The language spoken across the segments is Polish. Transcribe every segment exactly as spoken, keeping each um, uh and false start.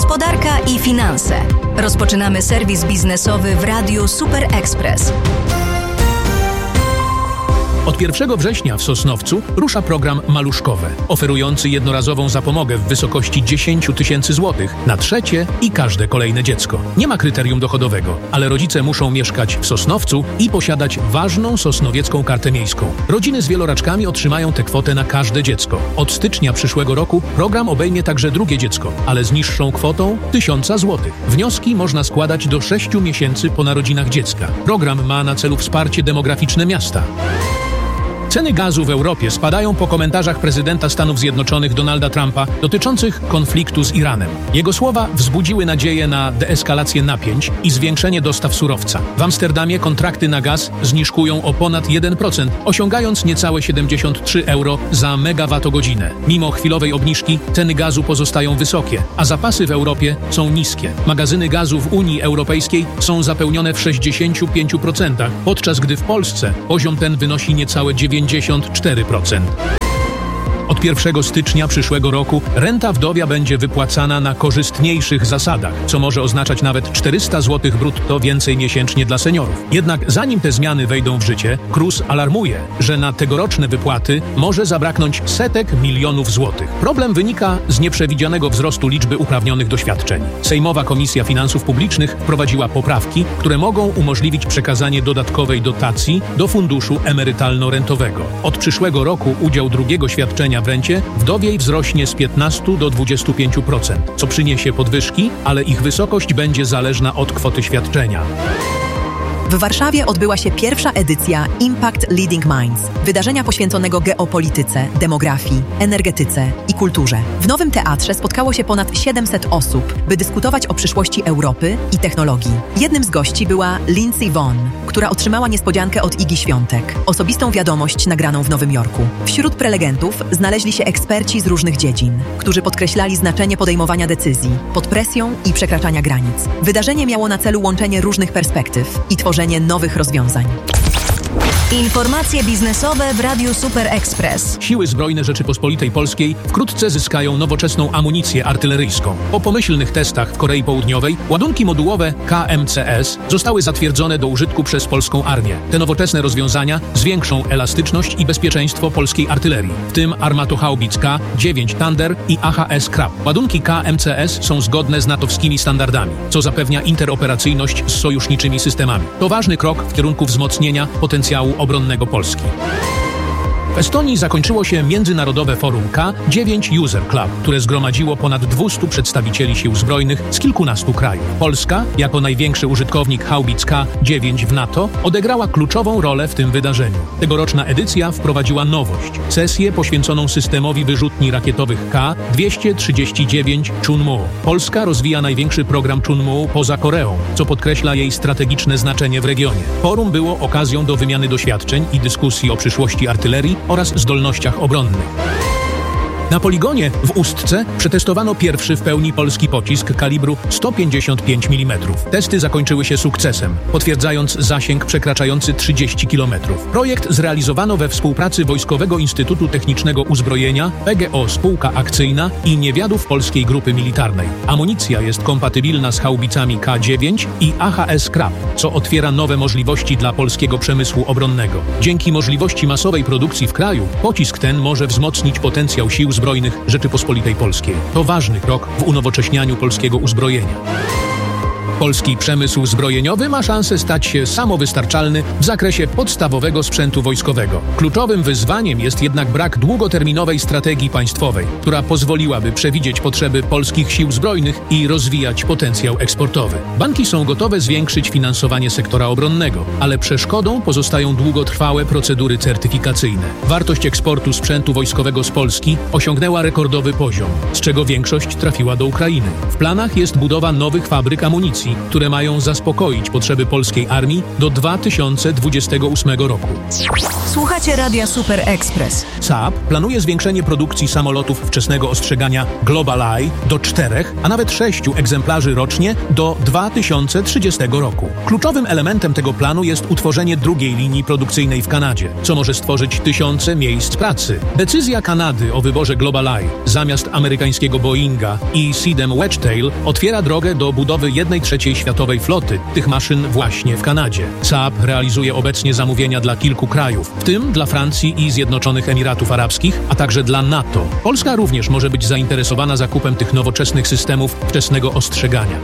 Gospodarka i finanse. Rozpoczynamy serwis biznesowy w Radiu Super Express. Od pierwszego września w Sosnowcu rusza program Maluszkowe, oferujący jednorazową zapomogę w wysokości dziesięć tysięcy złotych na trzecie i każde kolejne dziecko. Nie ma kryterium dochodowego, ale rodzice muszą mieszkać w Sosnowcu i posiadać ważną sosnowiecką kartę miejską. Rodziny z wieloraczkami otrzymają tę kwotę na każde dziecko. Od stycznia przyszłego roku program obejmie także drugie dziecko, ale z niższą kwotą tysiąc złotych. Wnioski można składać do sześciu miesięcy po narodzinach dziecka. Program ma na celu wsparcie demograficzne miasta. Ceny gazu w Europie spadają po komentarzach prezydenta Stanów Zjednoczonych Donalda Trumpa dotyczących konfliktu z Iranem. Jego słowa wzbudziły nadzieję na deeskalację napięć i zwiększenie dostaw surowca. W Amsterdamie kontrakty na gaz zniżkują o ponad jeden procent, osiągając niecałe siedemdziesiąt trzy euro za megawattogodzinę. Mimo chwilowej obniżki ceny gazu pozostają wysokie, a zapasy w Europie są niskie. Magazyny gazu w Unii Europejskiej są zapełnione w sześćdziesięciu pięciu procentach, podczas gdy w Polsce poziom ten wynosi niecałe dziewięćdziesiąt cztery procent. Od pierwszego stycznia przyszłego roku renta wdowia będzie wypłacana na korzystniejszych zasadach, co może oznaczać nawet czterysta złotych brutto więcej miesięcznie dla seniorów. Jednak zanim te zmiany wejdą w życie, K R U S alarmuje, że na tegoroczne wypłaty może zabraknąć setek milionów złotych. Problem wynika z nieprzewidzianego wzrostu liczby uprawnionych do świadczeń. Sejmowa Komisja Finansów Publicznych wprowadziła poprawki, które mogą umożliwić przekazanie dodatkowej dotacji do funduszu emerytalno-rentowego. Od przyszłego roku udział drugiego świadczenia w rencie wdowiej wzrośnie z piętnastu do dwudziestu pięciu procent, co przyniesie podwyżki, ale ich wysokość będzie zależna od kwoty świadczenia. W Warszawie odbyła się pierwsza edycja Impact Leading Minds, wydarzenia poświęconego geopolityce, demografii, energetyce i kulturze. W Nowym Teatrze spotkało się ponad siedemset osób, by dyskutować o przyszłości Europy i technologii. Jednym z gości była Lindsey Vonn, która otrzymała niespodziankę od Igi Świątek, osobistą wiadomość nagraną w Nowym Jorku. Wśród prelegentów znaleźli się eksperci z różnych dziedzin, którzy podkreślali znaczenie podejmowania decyzji pod presją i przekraczania granic. Wydarzenie miało na celu łączenie różnych perspektyw i tworzenie nowych rozwiązań. Informacje biznesowe w Radiu Super Express. Siły Zbrojne Rzeczypospolitej Polskiej wkrótce zyskają nowoczesną amunicję artyleryjską. Po pomyślnych testach w Korei Południowej ładunki modułowe K M C S zostały zatwierdzone do użytku przez polską armię. Te nowoczesne rozwiązania zwiększą elastyczność i bezpieczeństwo polskiej artylerii, w tym armatohaubic K dziewięć Thunder i A H S Krab. Ładunki K M C S są zgodne z natowskimi standardami, co zapewnia interoperacjność z sojuszniczymi systemami. To ważny krok w kierunku wzmocnienia potencjału obronnego Polski. W Estonii zakończyło się Międzynarodowe Forum K dziewięć User Club, które zgromadziło ponad dwustu przedstawicieli sił zbrojnych z kilkunastu krajów. Polska, jako największy użytkownik haubic K dziewięć w NATO, odegrała kluczową rolę w tym wydarzeniu. Tegoroczna edycja wprowadziła nowość – sesję poświęconą systemowi wyrzutni rakietowych K dwieście trzydzieści dziewięć Chunmoo. Polska rozwija największy program Chunmoo poza Koreą, co podkreśla jej strategiczne znaczenie w regionie. Forum było okazją do wymiany doświadczeń i dyskusji o przyszłości artylerii oraz zdolnościach obronnych. Na poligonie w Ustce przetestowano pierwszy w pełni polski pocisk kalibru sto pięćdziesiąt pięć milimetrów. Testy zakończyły się sukcesem, potwierdzając zasięg przekraczający trzydzieści kilometrów. Projekt zrealizowano we współpracy Wojskowego Instytutu Technicznego Uzbrojenia, P G O Spółka Akcyjna i Niewiadów Polskiej Grupy Militarnej. Amunicja jest kompatybilna z haubicami K dziewięć i A H S Krab, co otwiera nowe możliwości dla polskiego przemysłu obronnego. Dzięki możliwości masowej produkcji w kraju, pocisk ten może wzmocnić potencjał sił zbrojnych Rzeczypospolitej Polskiej. To ważny krok w unowocześnianiu polskiego uzbrojenia. Polski przemysł zbrojeniowy ma szansę stać się samowystarczalny w zakresie podstawowego sprzętu wojskowego. Kluczowym wyzwaniem jest jednak brak długoterminowej strategii państwowej, która pozwoliłaby przewidzieć potrzeby polskich sił zbrojnych i rozwijać potencjał eksportowy. Banki są gotowe zwiększyć finansowanie sektora obronnego, ale przeszkodą pozostają długotrwałe procedury certyfikacyjne. Wartość eksportu sprzętu wojskowego z Polski osiągnęła rekordowy poziom, z czego większość trafiła do Ukrainy. W planach jest budowa nowych fabryk amunicji, inwestycji, które mają zaspokoić potrzeby polskiej armii do dwa tysiące dwudziestego ósmego roku. Słuchacie Radia Super Express. Saab planuje zwiększenie produkcji samolotów wczesnego ostrzegania Global Eye do czterech, a nawet sześciu egzemplarzy rocznie do dwa tysiące trzydziestego roku. Kluczowym elementem tego planu jest utworzenie drugiej linii produkcyjnej w Kanadzie, co może stworzyć tysiące miejsc pracy. Decyzja Kanady o wyborze Global Eye zamiast amerykańskiego Boeinga i Seedem Wedgetail otwiera drogę do budowy jednej trzeciej światowej floty tych maszyn właśnie w Kanadzie. Saab realizuje obecnie zamówienia dla kilku krajów, w tym dla Francji i Zjednoczonych Emiratów Arabskich, a także dla NATO. Polska również może być zainteresowana zakupem tych nowoczesnych systemów wczesnego ostrzegania.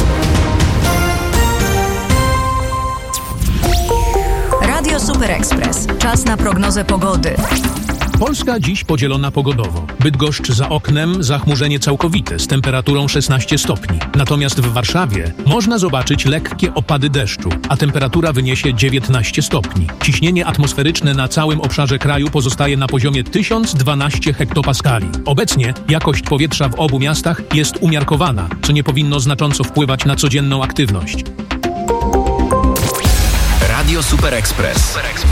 Radio Super Express. Czas na prognozę pogody. Polska dziś podzielona pogodowo. Bydgoszcz za oknem zachmurzenie całkowite z temperaturą szesnaście stopni. Natomiast w Warszawie można zobaczyć lekkie opady deszczu, a temperatura wyniesie dziewiętnaście stopni. Ciśnienie atmosferyczne na całym obszarze kraju pozostaje na poziomie tysiąc dwanaście hektopaskali. Obecnie jakość powietrza w obu miastach jest umiarkowana, co nie powinno znacząco wpływać na codzienną aktywność. Radio Super Express.